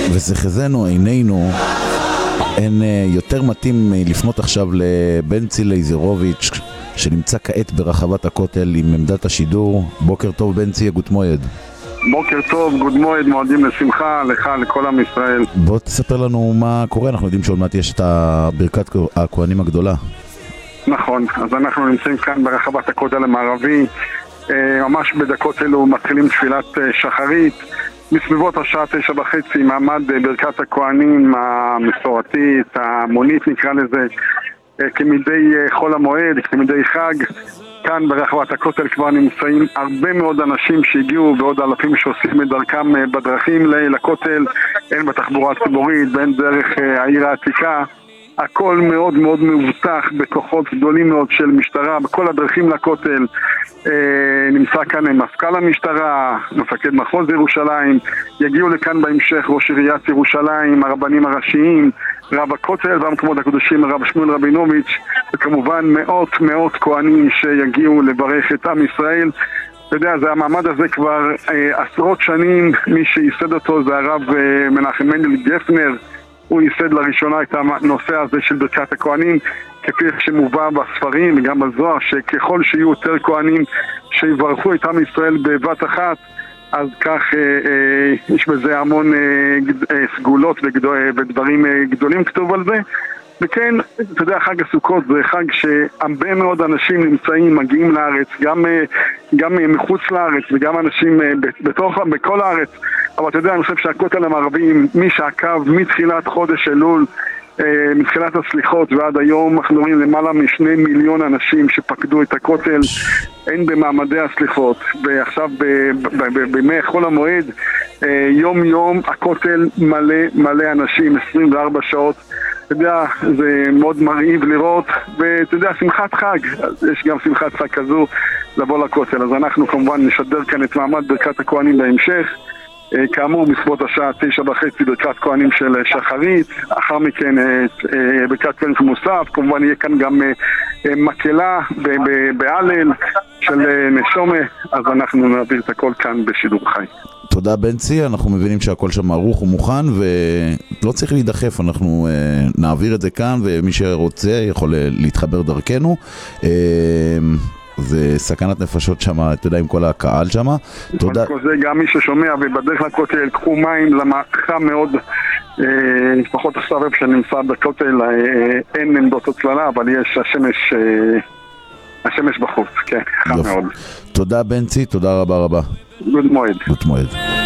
וזכזנו עינינו, אין יותר מתאים לפנות עכשיו לבנצי לייזרוביץ' שנמצא כעת ברחבת הכותל עם עמדת השידור. בוקר טוב בנצי, גוט מועד. בוקר טוב, גוד מועד, מועדים לשמחה, לך, לכל עם ישראל. בוא תספר לנו מה קורה, אנחנו יודעים שעוד מעט יש את ברכת הכהנים הגדולה. נכון, אז אנחנו נמצאים כאן ברחבת הכותל המערבי, ממש בדקות אלו מתחילים תפילת שחרית, בסביבות השעה 9:30 מעמד ברכת הכהנים המסורתית, המונית נקרא לזה, כמדי חול המועד, כמדי חג. כאן ברחבת הכותל כבר נמצאים הרבה מאוד אנשים שהגיעו ועוד אלפים שעושים את דרכם בדרכים לכותל, הן בתחבורה הציבורית והן דרך העיר העתיקה. הכל מאוד מאוד מבוטח בכוחות גדולים מאוד של משטרה בכל הדרכים לכותל. נמצא כאן מפכ"ל המשטרה, מפקד מחוז ירושלים, יגיעו לכאן בהמשך ראש עיריית ירושלים, הרבנים הראשיים, רב הכותל והמקומות הקדושים הרב שמואל רבינוביץ', וכמובן מאות כהנים שיגיעו לברך את עם ישראל. אתה יודע, המעמד הזה כבר עשרות שנים, מי שייסד אותו זה הרב מנחם מנדל גפנר. הוא ייסד לראשונה את הנושא הזה של ברכת הכהנים, כפי שמובא בספרים וגם בזוהר, שככל שיהיו יותר כהנים שיברכו את עם ישראל בבת אחת, אז כך יש בזה המון סגולות ודברים גדולים כתוב על זה. וכן, אתה יודע, חג הסוכות זה חג שהרבה מאוד אנשים נמצאים, מגיעים לארץ, גם מחוץ לארץ וגם אנשים בכל הארץ. אבל אתה יודע, אני חושב שהכותל המערבי, מי שעקב מתחילת חודש אלול, מתחילת הסליחות ועד היום, אנחנו רואים למעלה מ2 מיליון אנשים שפקדו את הכותל, הן במעמדי הסליחות, ועכשיו בימי חול המועד, יום יום הכותל מלא אנשים, 24 שעות. אתה יודע, זה מאוד מרהיב לראות, ואתה יודע, שמחת חג, יש גם שמחת חג כזו לבוא לכותל. אז אנחנו כמובן נשדר כאן את מעמד ברכת הכהנים בהמשך, כאמור בסביבות השעה 9:30 ברכת כהנים של שחרית, אחר מכן ברכת כהנים של מוסף, כמובן יהיה כאן גם מקהלה בהלל של נשומה, אז אנחנו נעביר את הכל כאן בשידור חי. תודה בנצי, אנחנו מבינים שהכל שם ערוך ומוכן ולא צריך להידחף, אנחנו נעביר את זה כאן ומי שרוצה יכול להתחבר דרכנו. זה סכנת נפשות שם, אתה יודע, עם כל הקהל שם. תודה. זה גם מי ששומע ובדרך לכותל, קחו מים למערכה מאוד, לפחות הסבב שנמצא בכותל, אין עמדות הצללה, אבל יש השמש בחוץ, כן, חם מאוד. תודה בנצי, תודה רבה. גוד מועד. גוד מועד.